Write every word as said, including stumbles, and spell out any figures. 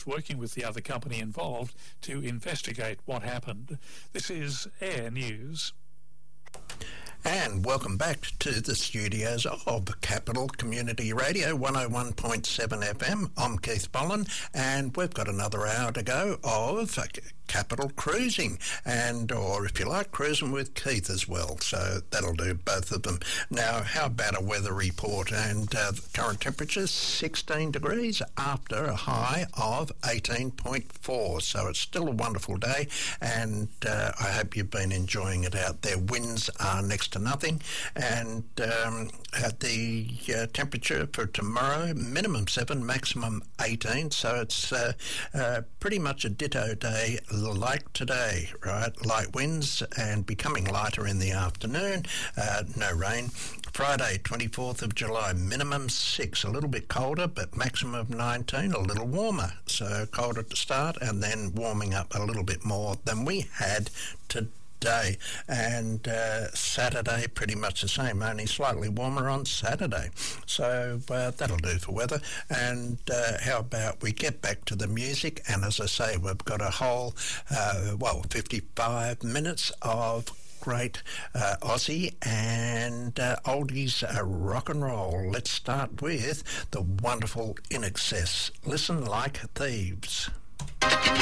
working with the other company involved to investigate what happened. This is Air News. And welcome back to the studios of Capital Community Radio one oh one point seven F M. I'm Keith Bollen, and we've got another hour to go of Capital Cruising, and or if you like, Cruising with Keith as well. So that'll do both of them. Now, how about a weather report? And uh, the current temperature sixteen degrees after a high of eighteen point four. So it's still a wonderful day, and uh, I hope you've been enjoying it out there. Winds are next to nothing, and um, at the uh, temperature for tomorrow, minimum seven, maximum eighteen. So it's uh, uh, pretty much a ditto day like today, right? Light winds and becoming lighter in the afternoon. Uh, no rain. Friday, twenty-fourth of July, minimum six, a little bit colder, but maximum of nineteen, a little warmer. So colder to start and then warming up a little bit more than we had today. Day and uh, Saturday pretty much the same, only slightly warmer on Saturday. So uh, that'll do for weather. And uh, how about we get back to the music? And as I say, we've got a whole uh, well fifty-five minutes of great uh, Aussie and uh, oldies uh, rock and roll. Let's start with the wonderful In Excess. Listen Like Thieves.